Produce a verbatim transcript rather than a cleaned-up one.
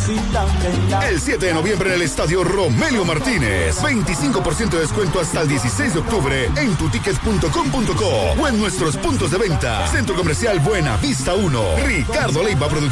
El siete de noviembre en el Estadio Romelio Martínez. veinticinco por ciento de descuento hasta el dieciséis de octubre en tuticket punto com punto co o en nuestros puntos de venta. Centro Comercial Buena Vista uno. Ricardo Leiva Producciones.